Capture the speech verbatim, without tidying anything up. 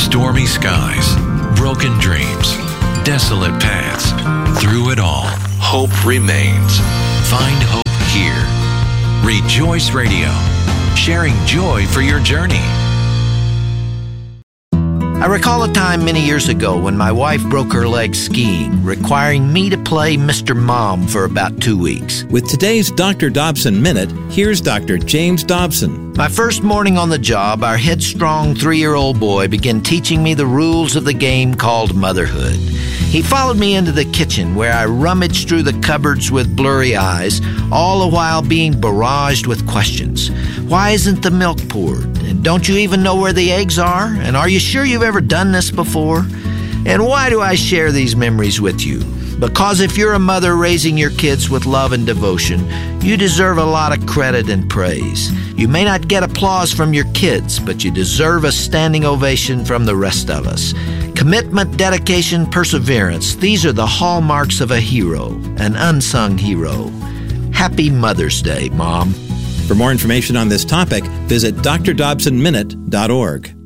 Stormy skies, broken dreams, desolate paths. Through it all, hope remains. Find hope here. Rejoice Radio, sharing joy for your journey. I recall a time many years ago when my wife broke her leg skiing, requiring me to play Mister Mom for about two weeks. With today's Doctor Dobson Minute, here's Doctor James Dobson. My first morning on the job, our headstrong three-year-old boy began teaching me the rules of the game called motherhood. He followed me into the kitchen where I rummaged through the cupboards with blurry eyes, all the while being barraged with questions. Why isn't the milk poured? And don't you even know where the eggs are? And are you sure you've ever done this before? And why do I share these memories with you? Because if you're a mother raising your kids with love and devotion, you deserve a lot of credit and praise. You may not get applause from your kids, but you deserve a standing ovation from the rest of us. Commitment, dedication, perseverance, these are the hallmarks of a hero, an unsung hero. Happy Mother's Day, Mom. For more information on this topic, visit d r dobson minute dot org.